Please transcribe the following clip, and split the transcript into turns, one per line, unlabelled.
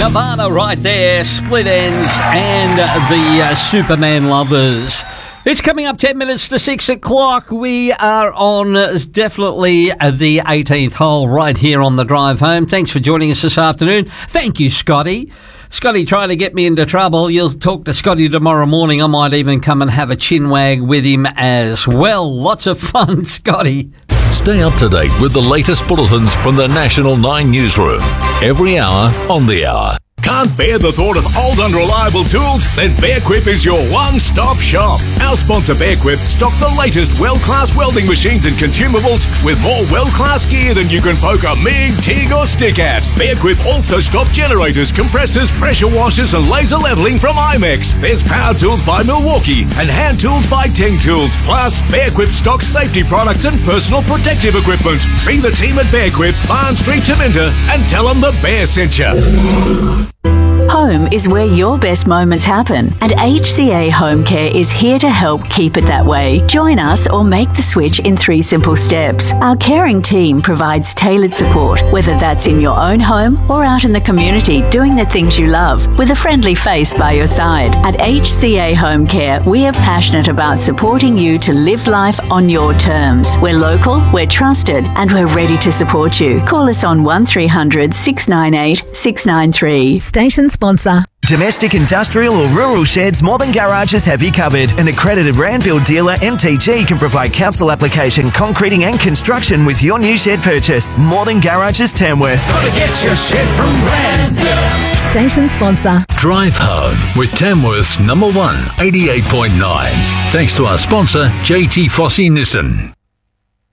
Nirvana right there, Split Ends and the Superman Lovers. It's coming up 10 minutes to 6 o'clock. We are on definitely the 18th hole right here on the drive home. Thanks for joining us this afternoon. Thank you, Scotty. Scotty trying to get me into trouble. You'll talk to Scotty tomorrow morning. I might even come and have a chinwag with him as well. Lots of fun, Scotty.
Stay up to date with the latest bulletins from the National 9 newsroom. Every hour on the hour.
Can't bear the thought of old unreliable tools? Then Bearquip is your one-stop shop. Our sponsor Bearquip stock the latest world-class welding machines and consumables with more world-class gear than you can poke a MIG, TIG or stick at. Bearquip also stock generators, compressors, pressure washers and laser leveling from IMEX. There's power tools by Milwaukee and hand tools by Ting Tools. Plus, Bearquip stocks safety products and personal protective equipment. See the team at Bearquip, Barnes Street, Taminta, and tell them the Bear sent you.
Home is where your best moments happen, and HCA Home Care is here to help keep it that way. Join us or make the switch in 3 simple steps. Our caring team provides tailored support, whether that's in your own home or out in the community doing the things you love, with a friendly face by your side. At HCA Home Care, we are passionate about supporting you to live life on your terms. We're local, we're trusted, and we're ready to support you. Call us on 1300 698 693.
Station sponsor.
Domestic, industrial or rural sheds, Northern Garages have you covered. An accredited Randfield dealer, MTG, can provide council application, concreting and construction with your new shed purchase. Northern Garages, Tamworth.
Gotta get your shed from Randfield.
Station sponsor.
Drive home with Tamworth's number 1, 88.9. Thanks to our sponsor, JT Fossey Nissan.